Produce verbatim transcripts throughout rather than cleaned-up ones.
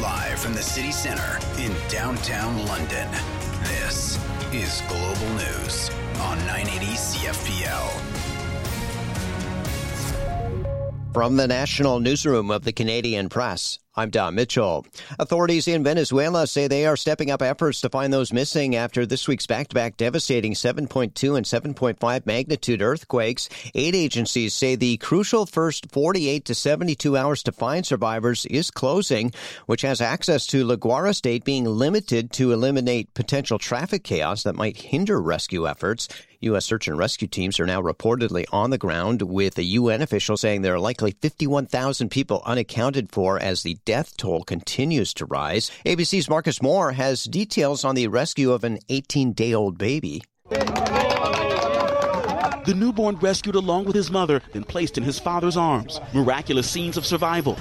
Live from the city centre in downtown London, this is Global News on nine eighty C F P L. From the National Newsroom of the Canadian Press, I'm Don Mitchell. Authorities in Venezuela say they are stepping up efforts to find those missing after this week's back-to-back devastating seven point two and seven point five magnitude earthquakes. Aid agencies say the crucial first forty-eight to seventy-two hours to find survivors is closing, which has access to La Guaira State being limited to eliminate potential traffic chaos that might hinder rescue efforts. U S search and rescue teams are now reportedly on the ground, with a U N official saying there are likely fifty-one thousand people unaccounted for as the death toll continues to rise. A B C's Marcus Moore has details on the rescue of an eighteen-day-old baby. The newborn rescued along with his mother, then placed in his father's arms. Miraculous scenes of survival.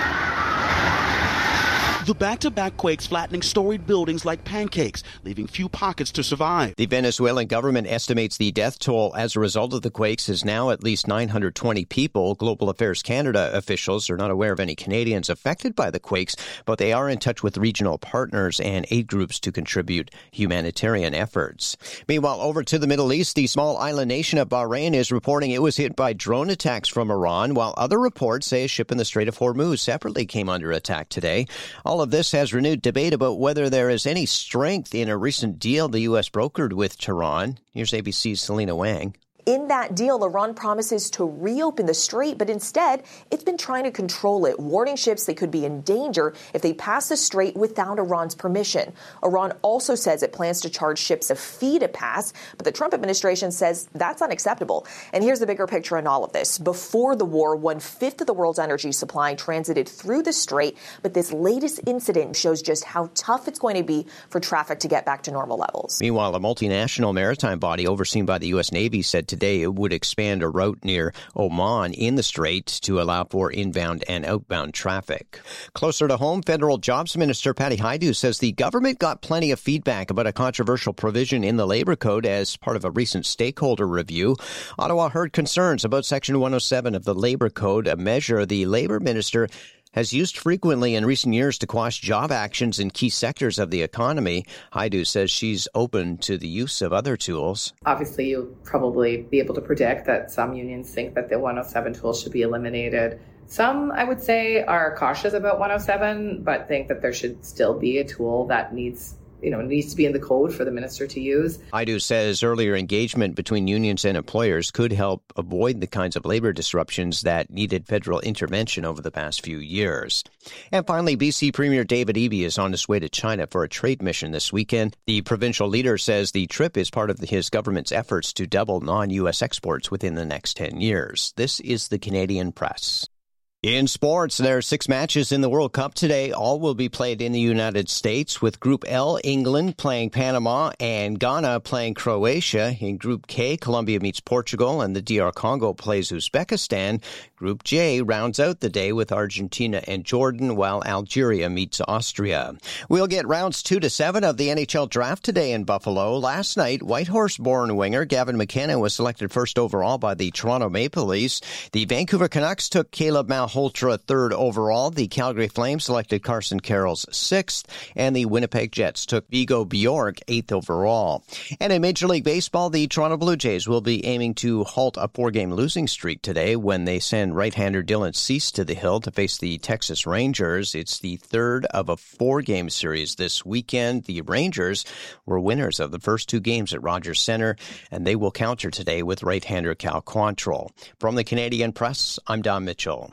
The back-to-back quakes flattening storied buildings like pancakes, leaving few pockets to survive. The Venezuelan government estimates the death toll as a result of the quakes is now at least nine hundred twenty people. Global Affairs Canada officials are not aware of any Canadians affected by the quakes, but they are in touch with regional partners and aid groups to contribute humanitarian efforts. Meanwhile, over to the Middle East, the small island nation of Bahrain is reporting it was hit by drone attacks from Iran, while other reports say a ship in the Strait of Hormuz separately came under attack today. All of this has renewed debate about whether there is any strength in a recent deal the U S brokered with Tehran. Here's A B C's Selena Wang. In that deal, Iran promises to reopen the strait, but instead, it's been trying to control it, warning ships they could be in danger if they pass the strait without Iran's permission. Iran also says it plans to charge ships a fee to pass, but the Trump administration says that's unacceptable. And here's the bigger picture in all of this. Before the war, one-fifth of the world's energy supply transited through the strait, but this latest incident shows just how tough it's going to be for traffic to get back to normal levels. Meanwhile, a multinational maritime body overseen by the U S Navy said today it would expand a route near Oman in the strait to allow for inbound and outbound traffic. Closer to home, Federal Jobs Minister Patty Hajdu says the government got plenty of feedback about a controversial provision in the Labor Code as part of a recent stakeholder review. Ottawa heard concerns about Section one oh seven of the Labor Code, a measure the Labor Minister has used frequently in recent years to quash job actions in key sectors of the economy. Hajdu says she's open to the use of other tools. Obviously, you'll probably be able to predict that some unions think that the one oh seven tool should be eliminated. Some, I would say, are cautious about one oh seven, but think that there should still be a tool that needs you know, needs to be in the code for the minister to use. Hajdu says earlier engagement between unions and employers could help avoid the kinds of labor disruptions that needed federal intervention over the past few years. And finally, B C Premier David Eby is on his way to China for a trade mission this weekend. The provincial leader says the trip is part of his government's efforts to double non-U S exports within the next ten years. This is the Canadian Press. In sports, there are six matches in the World Cup today. All will be played in the United States, with Group L, England playing Panama and Ghana playing Croatia. In Group K, Colombia meets Portugal and the D R Congo plays Uzbekistan. Group J rounds out the day with Argentina and Jordan, while Algeria meets Austria. We'll get rounds two to seven of the N H L draft today in Buffalo. Last night, Whitehorse-born winger Gavin McKenna was selected first overall by the Toronto Maple Leafs. The Vancouver Canucks took Caleb Malhotra third overall. The Calgary Flames selected Carson Carrolls sixth, and the Winnipeg Jets took Vigo Bjork eighth overall. And in Major League Baseball, the Toronto Blue Jays will be aiming to halt a four-game losing streak today when they send right-hander Dylan Cease to the hill to face the Texas Rangers. It's the third of a four-game series this weekend. The Rangers were winners of the first two games at Rogers Center, and they will counter today with right-hander Cal Quantrill. From the Canadian Press, I'm Don Mitchell.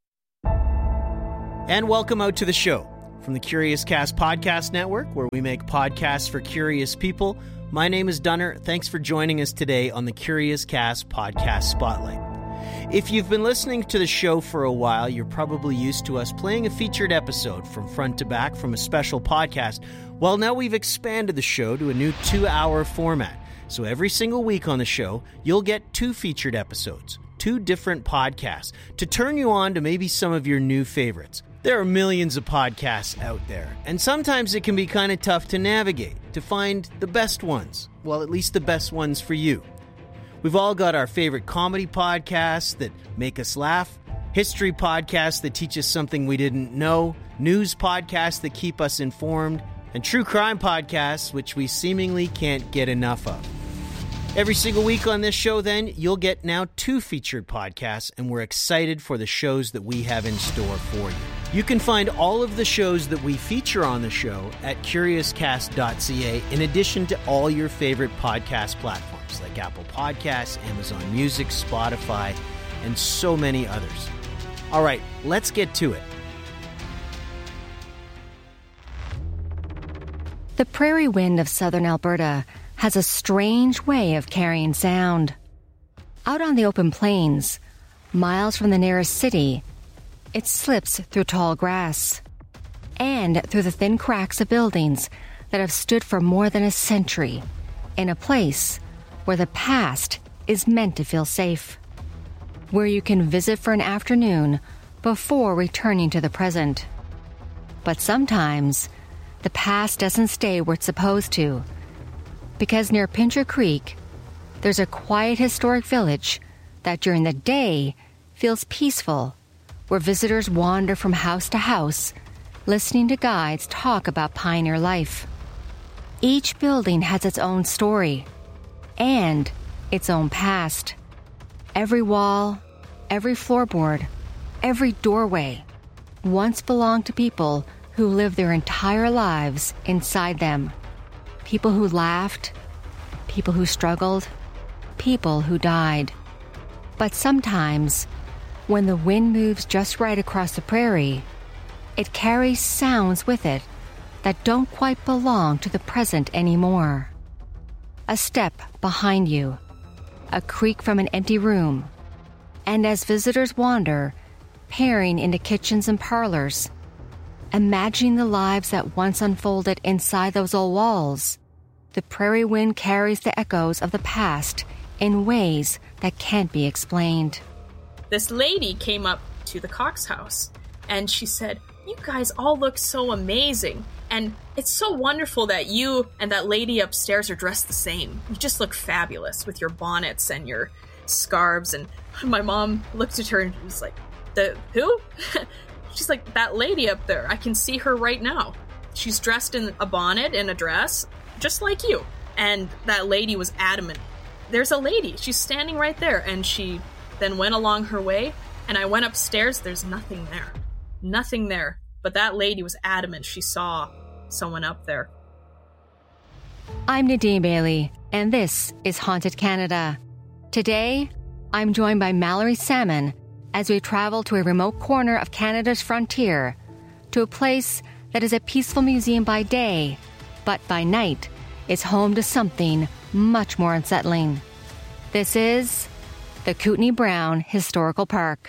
And welcome out to the show. From the Curious Cast Podcast Network, where we make podcasts for curious people, my name is Dunner. Thanks for joining us today on the Curious Cast Podcast Spotlight. If you've been listening to the show for a while, you're probably used to us playing a featured episode from front to back from a special podcast. Well, now we've expanded the show to a new two-hour format. So every single week on the show, you'll get two featured episodes, two different podcasts, to turn you on to maybe some of your new favorites. There are millions of podcasts out there, and sometimes it can be kind of tough to navigate, to find the best ones. Well, at least the best ones for you. We've all got our favorite comedy podcasts that make us laugh, history podcasts that teach us something we didn't know, news podcasts that keep us informed, and true crime podcasts, which we seemingly can't get enough of. Every single week on this show, then, you'll get now two featured podcasts, and we're excited for the shows that we have in store for you. You can find all of the shows that we feature on the show at curious cast dot c a, in addition to all your favorite podcast platforms like Apple Podcasts, Amazon Music, Spotify, and so many others. All right, let's get to it. The prairie wind of southern Alberta has a strange way of carrying sound. Out on the open plains, miles from the nearest city, it slips through tall grass and through the thin cracks of buildings that have stood for more than a century in a place where the past is meant to feel safe, where you can visit for an afternoon before returning to the present. But sometimes the past doesn't stay where it's supposed to, because near Pincher Creek, there's a quiet historic village that during the day feels peaceful, where visitors wander from house to house, listening to guides talk about pioneer life. Each building has its own story and its own past. Every wall, every floorboard, every doorway once belonged to people who lived their entire lives inside them. People who laughed, people who struggled, people who died. But sometimes, when the wind moves just right across the prairie, it carries sounds with it that don't quite belong to the present anymore. A step behind you, a creak from an empty room, and as visitors wander, peering into kitchens and parlors, imagining the lives that once unfolded inside those old walls, the prairie wind carries the echoes of the past in ways that can't be explained. This lady came up to the Cox house and she said, "You guys all look so amazing. And it's so wonderful that you and that lady upstairs are dressed the same. You just look fabulous with your bonnets and your scarves." And my mom looked at her and was like, "The who?" She's like, "That lady up there. I can see her right now. She's dressed in a bonnet and a dress, just like you." And that lady was adamant. "There's a lady. She's standing right there." And she then went along her way. And I went upstairs. There's nothing there. Nothing there. But that lady was adamant she saw someone up there. I'm Nadine Bailey, and this is Haunted Canada. Today, I'm joined by Mallory Salmon as we travel to a remote corner of Canada's frontier, to a place that is a peaceful museum by day, but by night is home to something much more unsettling. This is the Kootenai Brown Historical Park.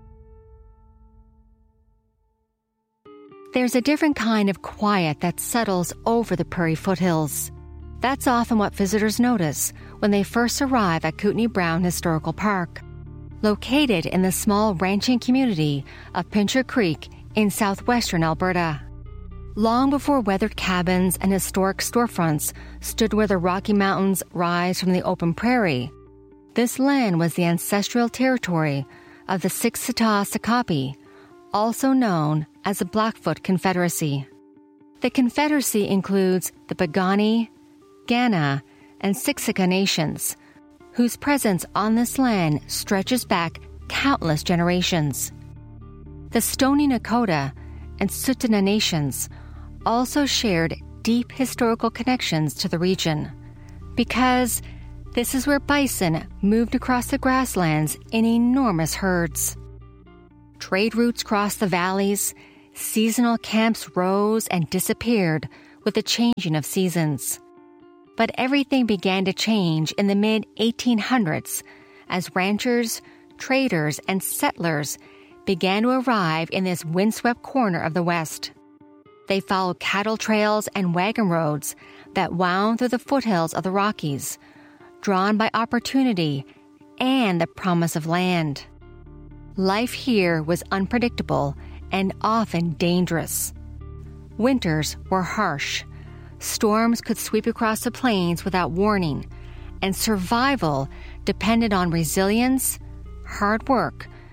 There's a different kind of quiet that settles over the prairie foothills. That's often what visitors notice when they first arrive at Kootenai Brown Historical Park, located in the small ranching community of Pincher Creek in southwestern Alberta. Long before weathered cabins and historic storefronts stood where the Rocky Mountains rise from the open prairie, this land was the ancestral territory of the Siksika-Sakapi, also known as the Blackfoot Confederacy. The Confederacy includes the Piikani, Kainai, and Siksika nations, whose presence on this land stretches back countless generations. The Stoney Nakoda and Tsuut'ina nations also shared deep historical connections to the region, because this is where bison moved across the grasslands in enormous herds. Trade routes crossed the valleys, seasonal camps rose and disappeared with the changing of seasons. But everything began to change in the mid eighteen hundreds as ranchers, traders, and settlers began to arrive in this windswept corner of the West. They followed cattle trails and wagon roads that wound through the foothills of the Rockies, drawn by opportunity and the promise of land. Life here was unpredictable and often dangerous. Winters were harsh. Storms could sweep across the plains without warning, and survival depended on resilience, hard work,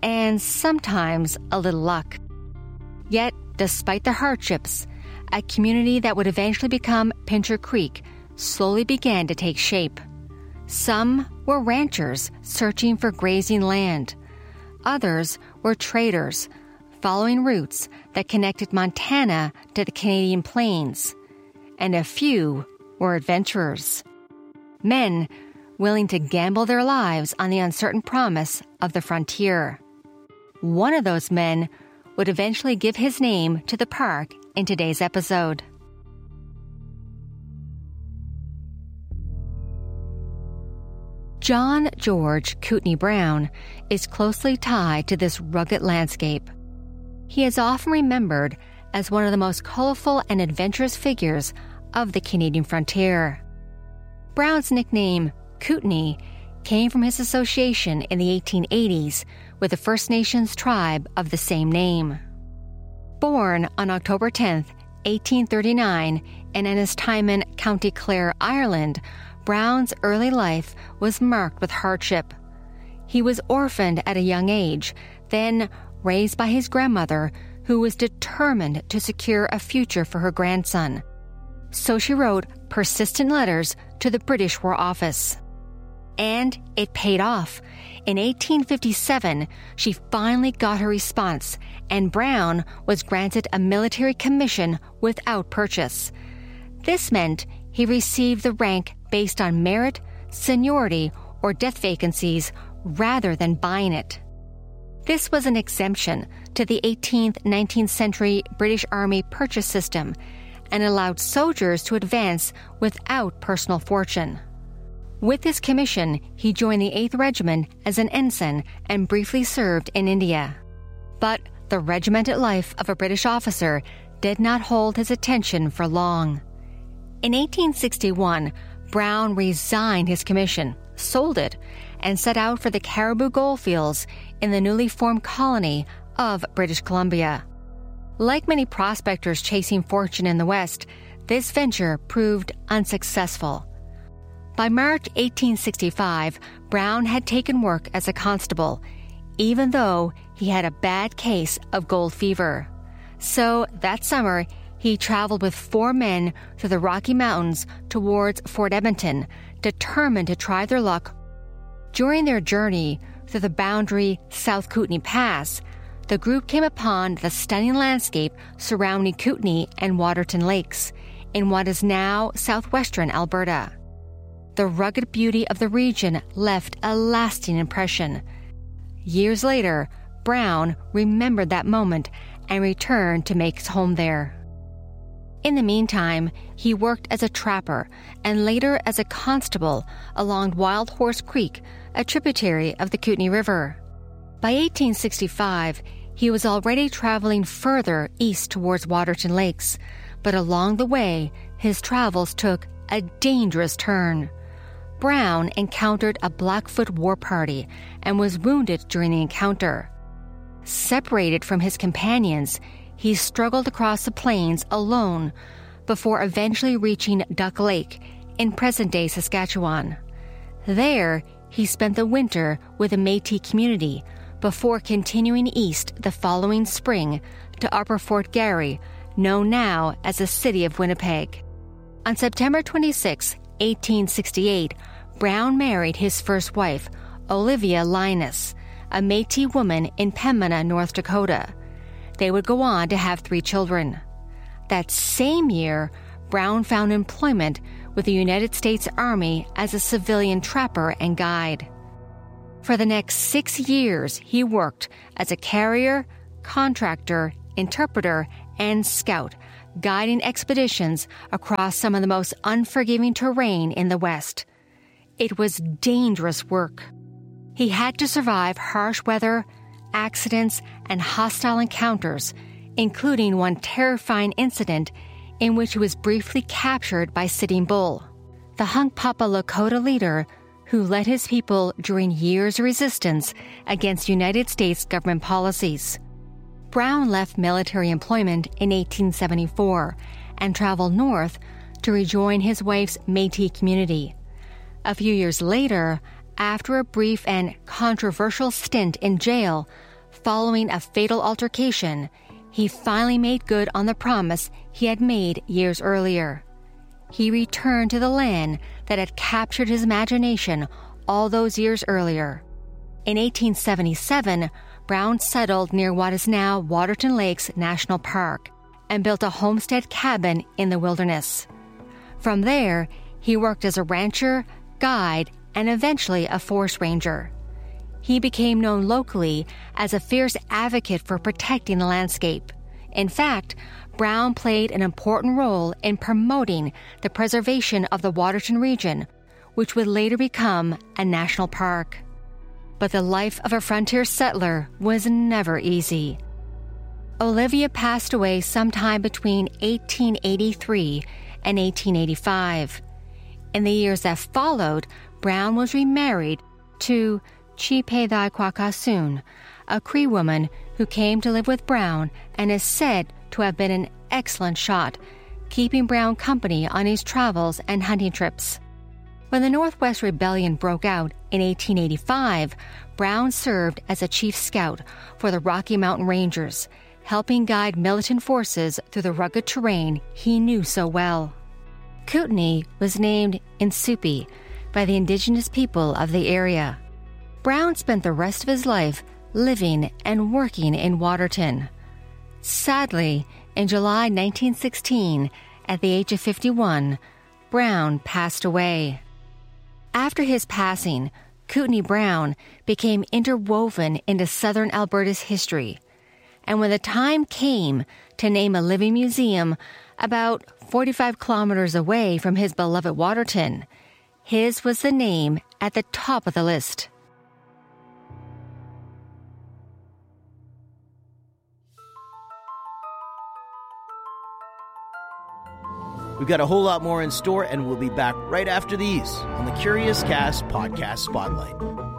and sometimes a little luck. Yet, despite the hardships, a community that would eventually become Pincher Creek slowly began to take shape. Some were ranchers searching for grazing land. Others were traders, following routes that connected Montana to the Canadian plains. And a few were adventurers. Men willing to gamble their lives on the uncertain promise of the frontier. One of those men would eventually give his name to the park in today's episode. John George Kootenai Brown is closely tied to this rugged landscape. He is often remembered as one of the most colorful and adventurous figures of the Canadian frontier. Brown's nickname, Kootenai, came from his association in the eighteen eighties with the First Nations tribe of the same name. Born on October tenth, eighteen thirty-nine, in Ennistymon, County Clare, Ireland, Brown's early life was marked with hardship. He was orphaned at a young age, then raised by his grandmother, who was determined to secure a future for her grandson. So she wrote persistent letters to the British War Office. And it paid off. In eighteen fifty-seven, she finally got her response, and Brown was granted a military commission without purchase. This meant he received the rank based on merit, seniority, or death vacancies rather than buying it. This was an exemption to the eighteenth, nineteenth century British Army purchase system and allowed soldiers to advance without personal fortune. With this commission, he joined the eighth Regiment as an ensign and briefly served in India. But the regimented life of a British officer did not hold his attention for long. In eighteen sixty-one, Brown resigned his commission, sold it, and set out for the Caribou Goldfields in the newly formed colony of British Columbia. Like many prospectors chasing fortune in the West, this venture proved unsuccessful. By March eighteen sixty-five, Brown had taken work as a constable, even though he had a bad case of gold fever. So that summer, he traveled with four men through the Rocky Mountains towards Fort Edmonton, determined to try their luck. During their journey through the boundary South Kootenai Pass, the group came upon the stunning landscape surrounding Kootenai and Waterton Lakes in what is now southwestern Alberta. The rugged beauty of the region left a lasting impression. Years later, Brown remembered that moment and returned to make his home there. In the meantime, he worked as a trapper and later as a constable along Wild Horse Creek, a tributary of the Kootenai River. By eighteen sixty-five, he was already traveling further east towards Waterton Lakes, but along the way, his travels took a dangerous turn. Brown encountered a Blackfoot war party and was wounded during the encounter. Separated from his companions, he struggled across the plains alone before eventually reaching Duck Lake in present-day Saskatchewan. There, he spent the winter with a Métis community before continuing east the following spring to Upper Fort Garry, known now as the City of Winnipeg. On September twenty-sixth, eighteen sixty-eight, Brown married his first wife, Olivia Linus, a Métis woman in Pembina, North Dakota. They would go on to have three children. That same year, Brown found employment with the United States Army as a civilian trapper and guide. For the next six years, he worked as a carrier, contractor, interpreter, and scout, guiding expeditions across some of the most unforgiving terrain in the West. It was dangerous work. He had to survive harsh weather, accidents, and hostile encounters, including one terrifying incident in which he was briefly captured by Sitting Bull, the Hunkpapa Lakota leader who led his people during years of resistance against United States government policies. Brown left military employment in eighteen seventy-four and traveled north to rejoin his wife's Métis community. A few years later, after a brief and controversial stint in jail, Following a fatal altercation, he finally made good on the promise he had made years earlier. He returned to the land that had captured his imagination all those years earlier. In eighteen seventy-seven, Brown settled near what is now Waterton Lakes National Park and built a homestead cabin in the wilderness. From there, he worked as a rancher, guide, and eventually a forest ranger. He became known locally as a fierce advocate for protecting the landscape. In fact, Brown played an important role in promoting the preservation of the Waterton region, which would later become a national park. But the life of a frontier settler was never easy. Olivia passed away sometime between eighteen eighty-three and eighteen eighty-five. In the years that followed, Brown was remarried to Chipethai-Kwakasun, a Cree woman who came to live with Brown and is said to have been an excellent shot, keeping Brown company on his travels and hunting trips. When the Northwest Rebellion broke out in eighteen eighty-five, Brown served as a chief scout for the Rocky Mountain Rangers, helping guide militant forces through the rugged terrain he knew so well. Kootenai was named Insupi by the indigenous people of the area. Brown spent the rest of his life living and working in Waterton. Sadly, in July nineteen sixteen, at the age of fifty-one, Brown passed away. After his passing, Kootenai Brown became interwoven into southern Alberta's history. And when the time came to name a living museum about forty-five kilometers away from his beloved Waterton, his was the name at the top of the list. We've got a whole lot more in store, and we'll be back right after these on the Curious Cast Podcast Spotlight.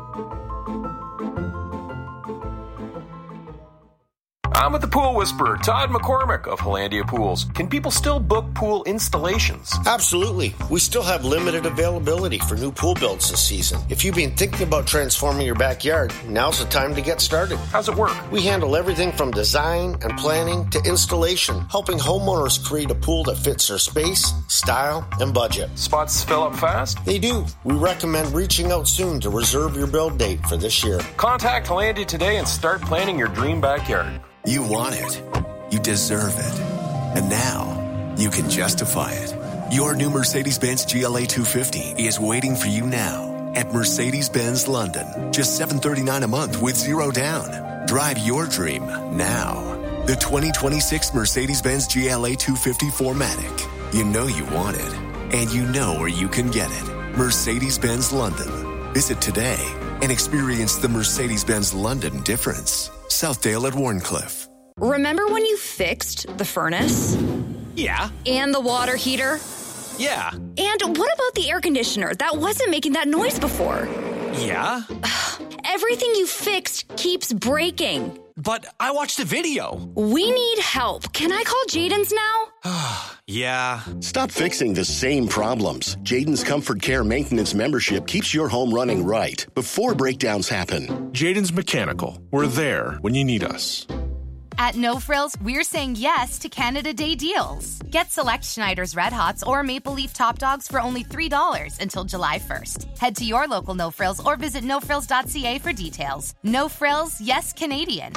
I'm with the Pool Whisperer, Todd McCormick of Hollandia Pools. Can people still book pool installations? Absolutely. We still have limited availability for new pool builds this season. If you've been thinking about transforming your backyard, now's the time to get started. How's it work? We handle everything from design and planning to installation, helping homeowners create a pool that fits their space, style, and budget. Spots fill up fast? They do. We recommend reaching out soon to reserve your build date for this year. Contact Hollandia today and start planning your dream backyard. You want it. You deserve it. And now, you can justify it. Your new Mercedes-Benz G L A two fifty is waiting for you now at Mercedes-Benz London. Just seven hundred thirty-nine dollars a month with zero down. Drive your dream now. The twenty twenty-six Mercedes-Benz G L A two fifty four matic. You know you want it, and you know where you can get it. Mercedes-Benz London. Visit today and experience the Mercedes-Benz London difference. Southdale at Warncliffe. Remember when you fixed the furnace? Yeah. And the water heater? Yeah. And what about the air conditioner that wasn't making that noise before? Yeah. Everything you fixed keeps breaking. But I watched the video. We need help. Can I call Jaden's now? Yeah. Stop fixing the same problems. Jaden's Comfort Care Maintenance membership keeps your home running right before breakdowns happen. Jaden's Mechanical. We're there when you need us. At No Frills, we're saying yes to Canada Day deals. Get select Schneider's Red Hots or Maple Leaf Top Dogs for only three dollars until July first. Head to your local No Frills or visit no frills dot c a for details. No Frills, yes Canadian.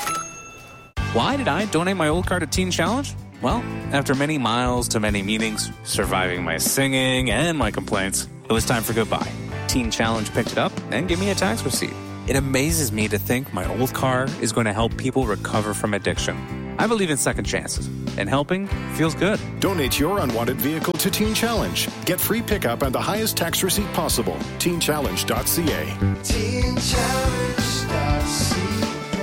Why did I donate my old car to Teen Challenge? Well, after many miles to many meetings, surviving my singing and my complaints, it was time for goodbye. Teen Challenge picked it up and gave me a tax receipt. It amazes me to think my old car is going to help people recover from addiction. I believe in second chances, and helping feels good. Donate your unwanted vehicle to Teen Challenge. Get free pickup and the highest tax receipt possible. teen challenge dot c a. teen challenge dot c a.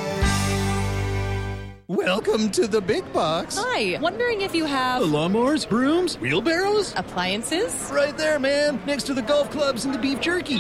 Welcome to the big box. Hi, wondering if you have... lawnmowers, brooms, wheelbarrows? Appliances? Right there, man. Next to the golf clubs and the beef jerky.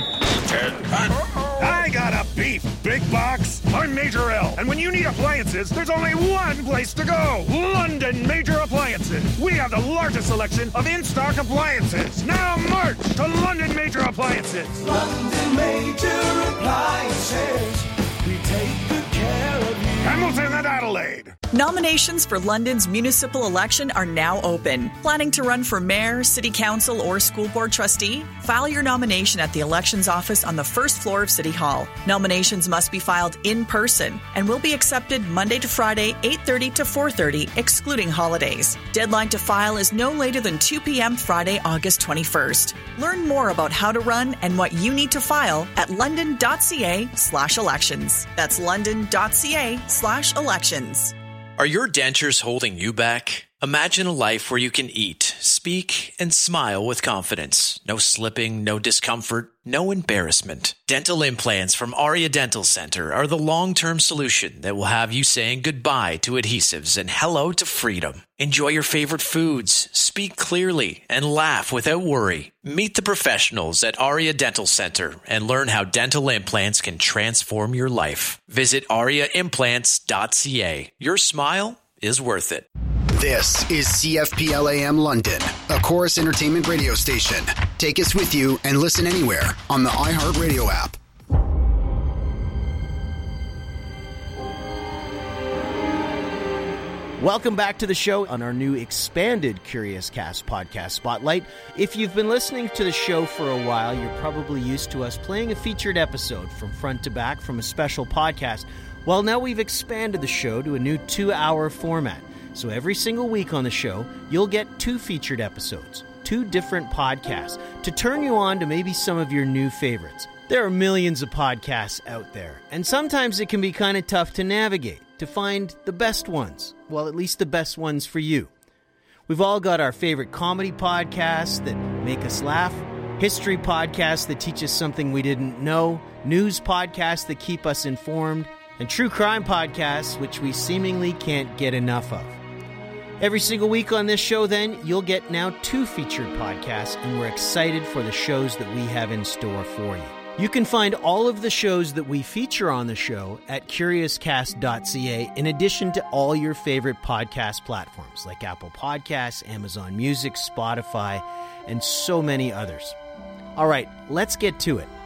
I got a beef big box. I'm Major L. And when you need appliances, there's only one place to go. London Major Appliances. We have the largest selection of in-stock appliances. Now march to London Major Appliances. London Major Appliances. We take good care Hamilton and Adelaide. Nominations for London's municipal election are now open. Planning to run for mayor, city council, or school board trustee? File your nomination at the elections office on the first floor of City Hall. Nominations must be filed in person and will be accepted Monday to Friday, eight thirty to four thirty, excluding holidays. Deadline to file is no later than two p.m. Friday, August twenty-first. Learn more about how to run and what you need to file at london.ca slash elections. That's london.ca slash elections. Are your dentures holding you back? Imagine a life where you can eat, speak, and smile with confidence. No slipping, no discomfort, no embarrassment. Dental implants from Aria Dental Center are the long-term solution that will have you saying goodbye to adhesives and hello to freedom. Enjoy your favorite foods, speak clearly, and laugh without worry. Meet the professionals at Aria Dental Center and learn how dental implants can transform your life. Visit aria implants dot c a. Your smile is worth it. This is C F P L A M London, a Chorus Entertainment radio station. Take us with you and listen anywhere on the iHeartRadio app. Welcome back to the show on our new expanded Curious Cast podcast spotlight. If you've been listening to the show for a while, you're probably used to us playing a featured episode from front to back from a special podcast. Well, now we've expanded the show to a new two-hour format. So every single week on the show, you'll get two featured episodes, two different podcasts, to turn you on to maybe some of your new favorites. There are millions of podcasts out there, and sometimes it can be kind of tough to navigate, to find the best ones. Well, at least the best ones for you. We've all got our favorite comedy podcasts that make us laugh, history podcasts that teach us something we didn't know, news podcasts that keep us informed, and true crime podcasts which we seemingly can't get enough of. Every single week on this show, then, you'll get now two featured podcasts, and we're excited for the shows that we have in store for you. You can find all of the shows that we feature on the show at curious cast dot c a, in addition to all your favorite podcast platforms like Apple Podcasts, Amazon Music, Spotify, and so many others. All right, let's get to it.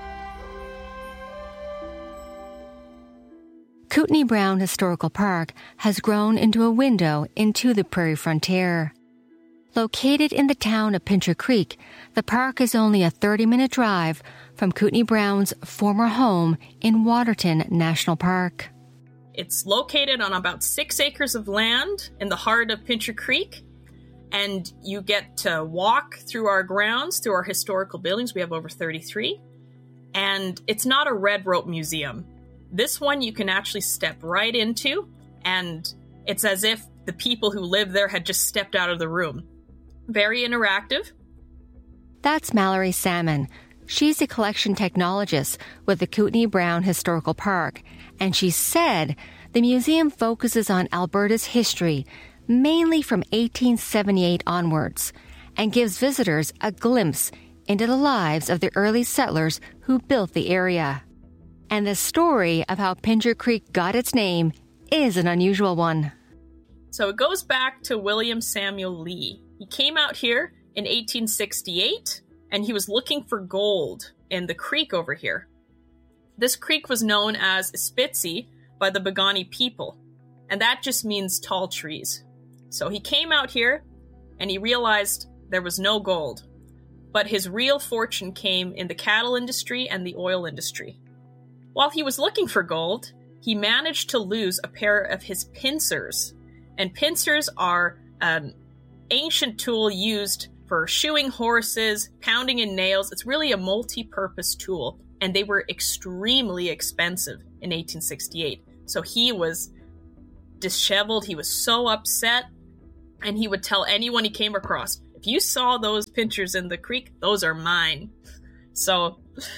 Kootenai Brown Historical Park has grown into a window into the prairie frontier. Located in the town of Pincher Creek, the park is only a thirty-minute drive from Kootenai Brown's former home in Waterton National Park. It's located on about six acres of land in the heart of Pincher Creek, and you get to walk through our grounds, through our historical buildings. We have over thirty-three, and it's not a red rope museum. This one you can actually step right into, and it's as if the people who live there had just stepped out of the room. Very interactive. That's Mallory Salmon. She's a collection technologist with the Kootenai Brown Historical Park, and she said the museum focuses on Alberta's history, mainly from eighteen seventy-eight onwards, and gives visitors a glimpse into the lives of the early settlers who built the area. And the story of how Pincher Creek got its name is an unusual one. So it goes back to William Samuel Lee. He came out here in eighteen sixty-eight, and he was looking for gold in the creek over here. This creek was known as Spitzy by the Bogani people, and that just means tall trees. So he came out here, and he realized there was no gold, but his real fortune came in the cattle industry and the oil industry. While he was looking for gold, he managed to lose a pair of his pincers. And pincers are an ancient tool used for shoeing horses, pounding in nails. It's really a multi-purpose tool, and they were extremely expensive in eighteen sixty-eight. So he was disheveled, he was so upset, and he would tell anyone he came across, if you saw those pincers in the creek, those are mine. So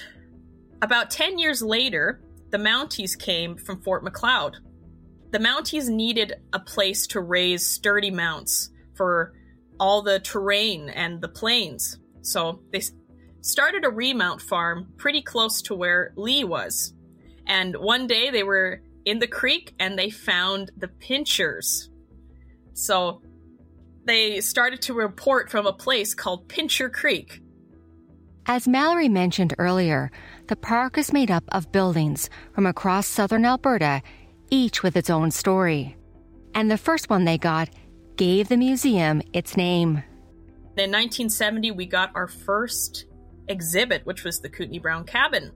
about ten years later, the Mounties came from Fort Macleod. The Mounties needed a place to raise sturdy mounts for all the terrain and the plains. So they started a remount farm pretty close to where Lee was. And one day they were in the creek and they found the pincers. So they started to report from a place called Pincher Creek. As Mallory mentioned earlier, the park is made up of buildings from across southern Alberta, each with its own story. And the first one they got gave the museum its name. In nineteen seventy, we got our first exhibit, which was the Kootenai Brown Cabin.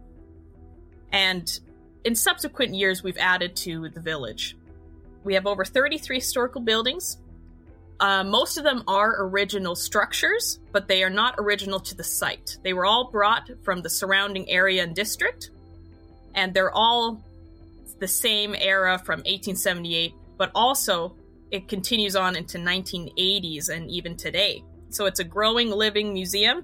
And in subsequent years, we've added to the village. We have over thirty-three historical buildings. Uh, most of them are original structures, but they are not original to the site. They were all brought from the surrounding area and district, and they're all the same era from eighteen seventy-eight, but also it continues on into nineteen eighties and even today. So it's a growing, living museum,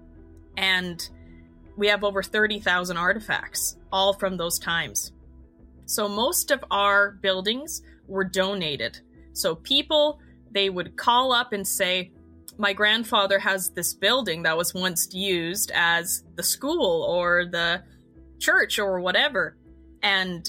and we have over thirty thousand artifacts, all from those times. So most of our buildings were donated. So people, they would call up and say, my grandfather has this building that was once used as the school or the church or whatever, and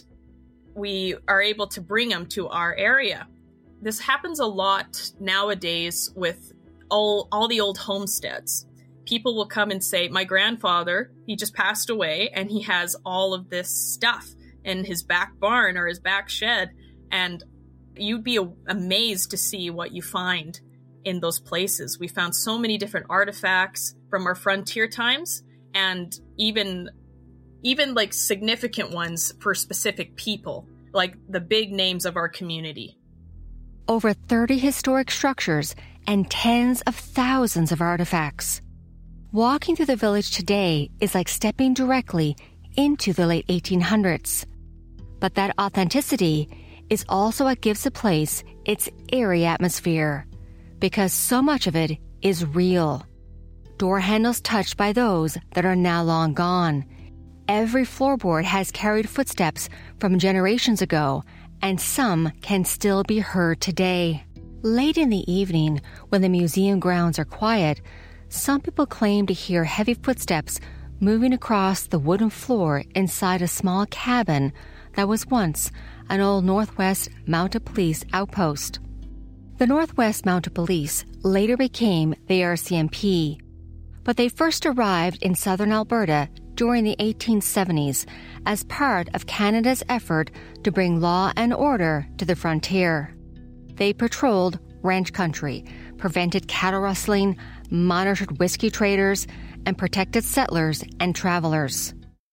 we are able to bring them to our area. This happens a lot nowadays with all, all the old homesteads. People will come and say, my grandfather, he just passed away and he has all of this stuff in his back barn or his back shed. And you'd be a- amazed to see what you find in those places. We found so many different artifacts from our frontier times, and even even like significant ones for specific people, like the big names of our community. Over thirty historic structures and tens of thousands of artifacts. Walking through the village today is like stepping directly into the late eighteen hundreds. But that authenticity is also what gives the place its airy atmosphere, because so much of it is real. Door handles touched by those that are now long gone. Every floorboard has carried footsteps from generations ago, and some can still be heard today. Late in the evening, when the museum grounds are quiet, some people claim to hear heavy footsteps moving across the wooden floor inside a small cabin that was once an old Northwest Mounted Police outpost. The Northwest Mounted Police later became the R C M P, but they first arrived in southern Alberta during the eighteen seventies as part of Canada's effort to bring law and order to the frontier. They patrolled ranch country, prevented cattle rustling, monitored whiskey traders, and protected settlers and travelers.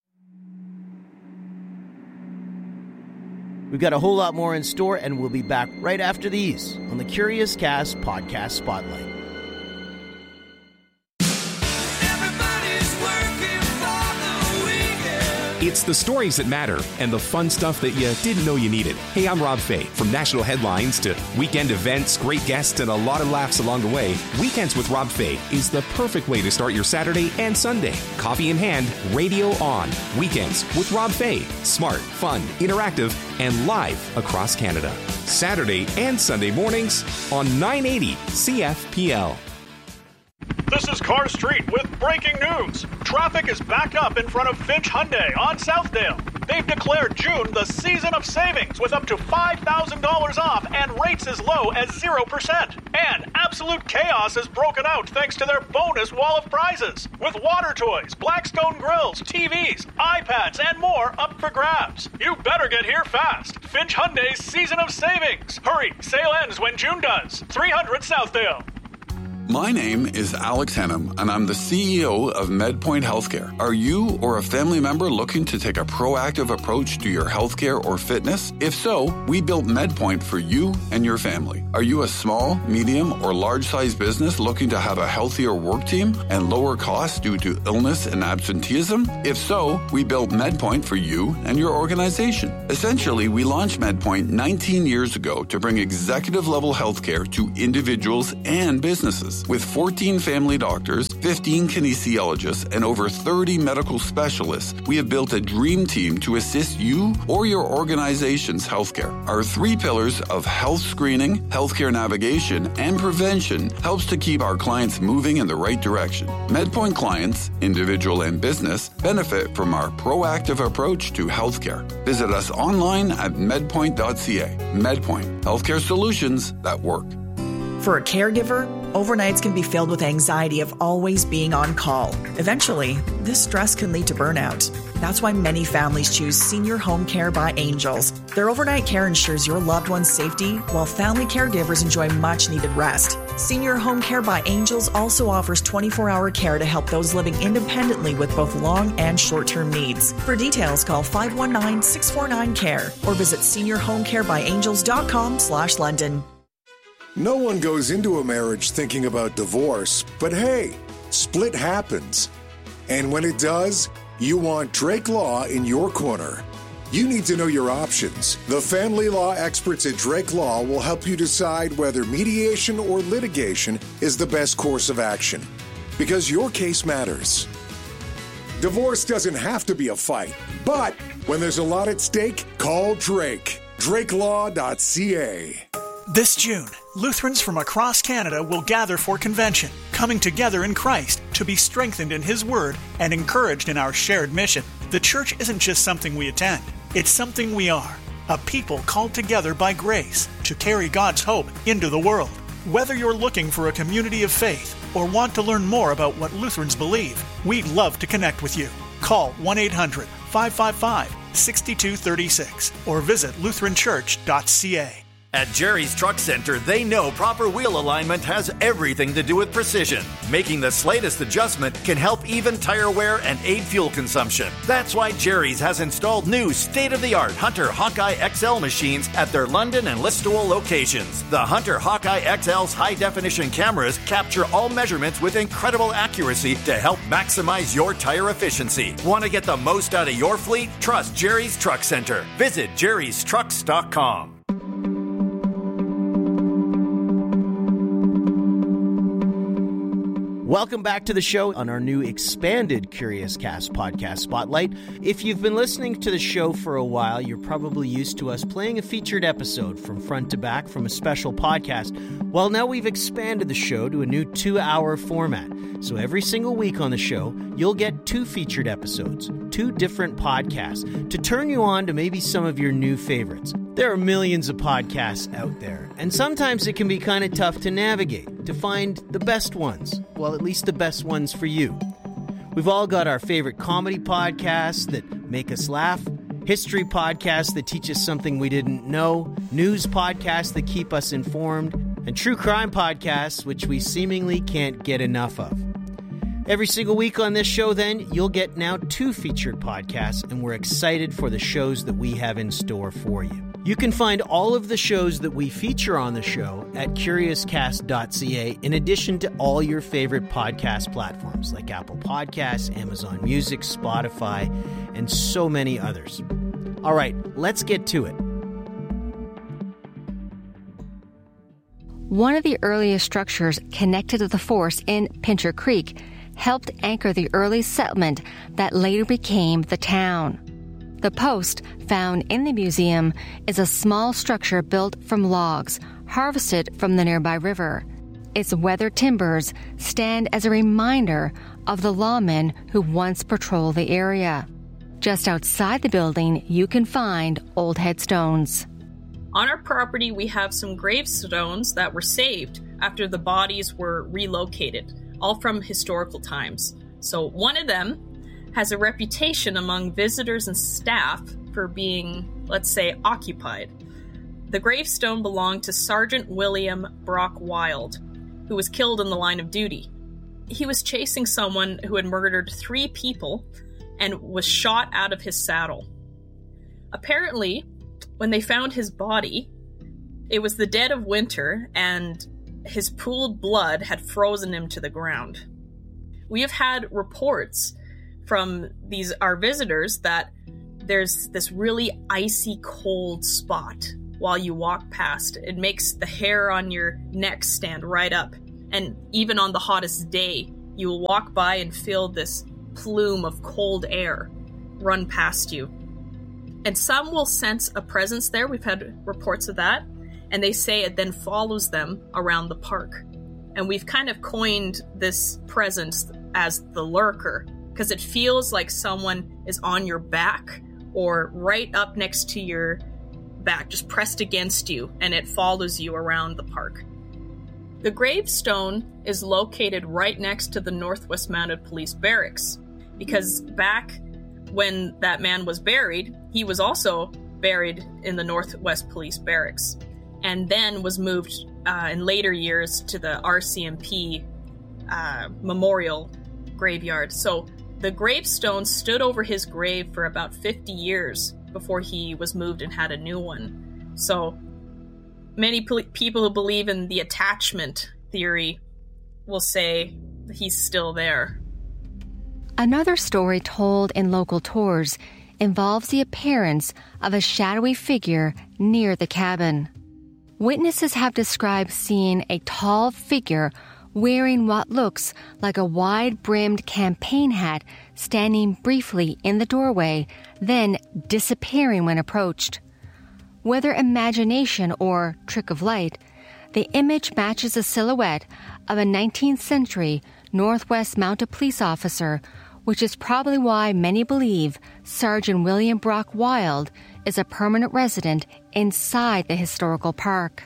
We've got a whole lot more in store, and we'll be back right after these on the Curious Cast Podcast Spotlight. It's the stories that matter and the fun stuff that you didn't know you needed. Hey, I'm Rob Fay. From national headlines to weekend events, great guests, and a lot of laughs along the way, Weekends with Rob Fay is the perfect way to start your Saturday and Sunday. Coffee in hand, radio on. Weekends with Rob Fay. Smart, fun, interactive, and live across Canada. Saturday and Sunday mornings on nine eighty C F P L. This is Car Street with breaking news. Traffic is backed up in front of Finch Hyundai on Southdale. They've declared June the season of savings with up to five thousand dollars off and rates as low as zero percent. And absolute chaos has broken out thanks to their bonus wall of prizes. With water toys, Blackstone grills, T Vs, iPads, and more up for grabs. You better get here fast. Finch Hyundai's season of savings. Hurry, sale ends when June does. three hundred Southdale. My name is Alex Hennum, and I'm the C E O of MedPoint Healthcare. Are you or a family member looking to take a proactive approach to your healthcare or fitness? If so, we built MedPoint for you and your family. Are you a small, medium, or large-sized business looking to have a healthier work team and lower costs due to illness and absenteeism? If so, we built MedPoint for you and your organization. Essentially, we launched MedPoint nineteen years ago to bring executive-level healthcare to individuals and businesses. With fourteen family doctors, fifteen kinesiologists, and over thirty medical specialists, we have built a dream team to assist you or your organization's healthcare. Our three pillars of health screening, healthcare navigation, and prevention helps to keep our clients moving in the right direction. MedPoint clients, individual and business, benefit from our proactive approach to healthcare. Visit us online at medpoint dot c a. MedPoint, healthcare solutions that work. For a caregiver, overnights can be filled with anxiety of always being on call. Eventually, this stress can lead to burnout. That's why many families choose Senior Home Care by Angels. Their overnight care ensures your loved one's safety while family caregivers enjoy much-needed rest. Senior Home Care by Angels also offers twenty-four hour care to help those living independently with both long and short-term needs. For details, call five one nine, six four nine, C A R E or visit senior home care by angels dot com slash London. No one goes into a marriage thinking about divorce, but hey, split happens. And when it does, you want Drake Law in your corner. You need to know your options. The family law experts at Drake Law will help you decide whether mediation or litigation is the best course of action, because your case matters. Divorce doesn't have to be a fight, but when there's a lot at stake, call Drake. drake law dot c a. This June, Lutherans from across Canada will gather for convention, coming together in Christ to be strengthened in His Word and encouraged in our shared mission. The church isn't just something we attend, it's something we are, a people called together by grace to carry God's hope into the world. Whether you're looking for a community of faith or want to learn more about what Lutherans believe, we'd love to connect with you. Call one eight hundred, five five five, six two three six or visit lutheran church dot c a. At Jerry's Truck Center, they know proper wheel alignment has everything to do with precision. Making the slightest adjustment can help even tire wear and aid fuel consumption. That's why Jerry's has installed new state-of-the-art Hunter Hawkeye X L machines at their London and Listowel locations. The Hunter Hawkeye X L's high-definition cameras capture all measurements with incredible accuracy to help maximize your tire efficiency. Want to get the most out of your fleet? Trust Jerry's Truck Center. Visit jerrys trucks dot com. Welcome back to the show on our new expanded Curious Cast podcast spotlight. If you've been listening to the show for a while, you're probably used to us playing a featured episode from front to back from a special podcast. Well, now we've expanded the show to a new two-hour format. So every single week on the show, you'll get two featured episodes, two different podcasts, to turn you on to maybe some of your new favorites. There are millions of podcasts out there, and sometimes it can be kind of tough to navigate, to find the best ones. Well, at least the best ones for you. We've all got our favorite comedy podcasts that make us laugh, history podcasts that teach us something we didn't know, news podcasts that keep us informed, and true crime podcasts which we seemingly can't get enough of. Every single week on this show, then, you'll get now two featured podcasts, and we're excited for the shows that we have in store for you. You can find all of the shows that we feature on the show at curious cast dot c a, in addition to all your favorite podcast platforms like Apple Podcasts, Amazon Music, Spotify, and so many others. All right, let's get to it. One of the earliest structures connected to the force in Pincher Creek helped anchor the early settlement that later became the town. The post, found in the museum, is a small structure built from logs harvested from the nearby river. Its weathered timbers stand as a reminder of the lawmen who once patrolled the area. Just outside the building, you can find old headstones. On our property, we have some gravestones that were saved after the bodies were relocated, all from historical times. So one of them has a reputation among visitors and staff for being, let's say, occupied. The gravestone belonged to Sergeant William Brock Wild, who was killed in the line of duty. He was chasing someone who had murdered three people and was shot out of his saddle. Apparently, when they found his body, it was the dead of winter and his pooled blood had frozen him to the ground. We have had reports from these our visitors that there's this really icy cold spot while you walk past. It makes the hair on your neck stand right up. And even on the hottest day, you will walk by and feel this plume of cold air run past you. And some will sense a presence there. We've had reports of that. And they say it then follows them around the park. And we've kind of coined this presence as the lurker, because it feels like someone is on your back or right up next to your back, just pressed against you, and it follows you around the park. The gravestone is located right next to the Northwest Mounted Police Barracks, because back when that man was buried, he was also buried in the Northwest Police Barracks, and then was moved uh, in later years to the R C M P uh, Memorial Graveyard. So the gravestone stood over his grave for about fifty years before he was moved and had a new one. So many pol- people who believe in the attachment theory will say that he's still there. Another story told in local tours involves the appearance of a shadowy figure near the cabin. Witnesses have described seeing a tall figure wearing what looks like a wide-brimmed campaign hat standing briefly in the doorway, then disappearing when approached. Whether imagination or trick of light, the image matches the silhouette of a nineteenth century Northwest Mounted Police officer, which is probably why many believe Sergeant William Brock Wild is a permanent resident inside the historical park.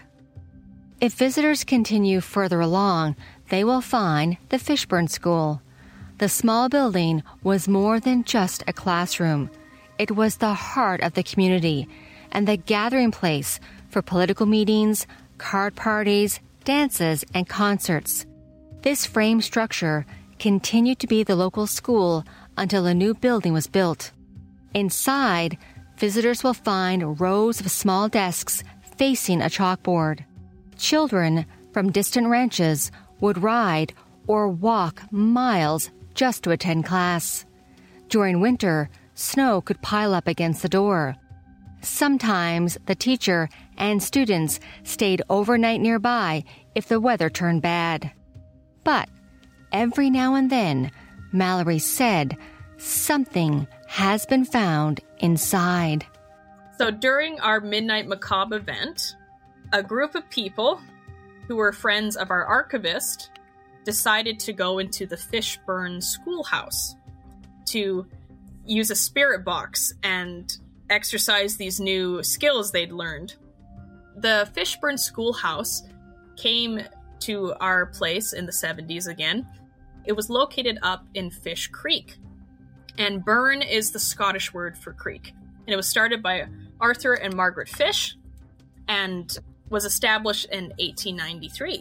If visitors continue further along, they will find the Fishburne School. The small building was more than just a classroom. It was the heart of the community and the gathering place for political meetings, card parties, dances, and concerts. This frame structure continued to be the local school until a new building was built. Inside, visitors will find rows of small desks facing a chalkboard. Children from distant ranches would ride or walk miles just to attend class. During winter, snow could pile up against the door. Sometimes the teacher and students stayed overnight nearby if the weather turned bad. But every now and then, Mallory said, something has been found inside. So during our Midnight Macabre event, a group of people who were friends of our archivist decided to go into the Fishburne Schoolhouse to use a spirit box and exercise these new skills they'd learned. The Fishburne Schoolhouse came to our place in the seventies again. It was located up in Fish Creek, and burn is the Scottish word for creek. And it was started by Arthur and Margaret Fish and was established in eighteen ninety-three.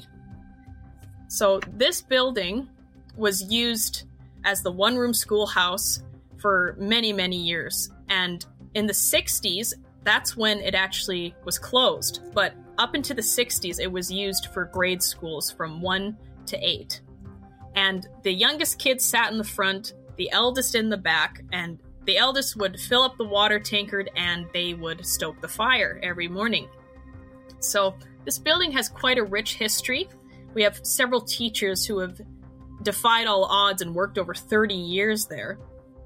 So this building was used as the one-room schoolhouse for many, many years. And in the sixties, that's when it actually was closed. But up into the sixties, it was used for grade schools from one to eight. And the youngest kids sat in the front, the eldest in the back, and the eldest would fill up the water tankard and they would stoke the fire every morning. So this building has quite a rich history. We have several teachers who have defied all odds and worked over thirty years there.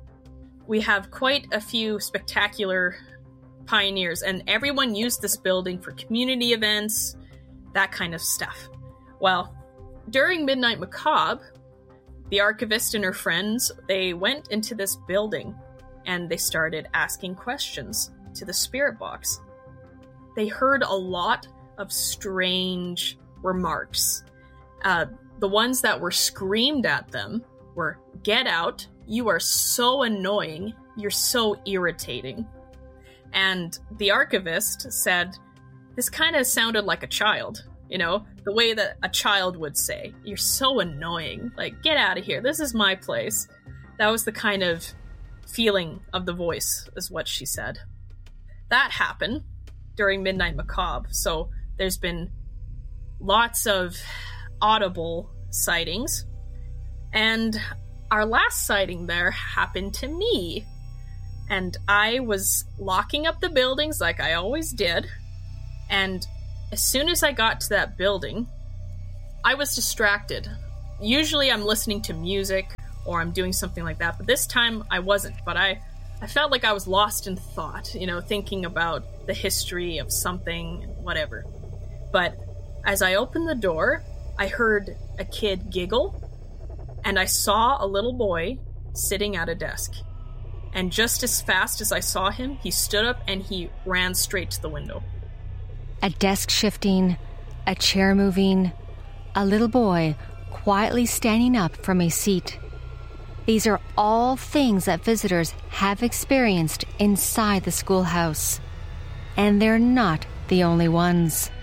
We have quite a few spectacular pioneers, and everyone used this building for community events, that kind of stuff. Well, during Midnight Macabre, the archivist and her friends, they went into this building and they started asking questions to the spirit box. They heard a lot of strange remarks. Uh, the ones that were screamed at them were, "Get out, you are so annoying, you're so irritating." And the archivist said, this kind of sounded like a child, you know, the way that a child would say, "You're so annoying, like, get out of here, this is my place." That was the kind of feeling of the voice, is what she said. That happened during Midnight Macabre, so there's been lots of audible sightings. And our last sighting there happened to me. And I was locking up the buildings like I always did. And as soon as I got to that building, I was distracted. Usually I'm listening to music or I'm doing something like that, but this time I wasn't. But I, I felt like I was lost in thought, you know, thinking about the history of something, whatever. But as I opened the door, I heard a kid giggle, and I saw a little boy sitting at a desk. And just as fast as I saw him, he stood up and he ran straight to the window. A desk shifting, a chair moving, a little boy quietly standing up from a seat. These are all things that visitors have experienced inside the schoolhouse. And they're not the only ones.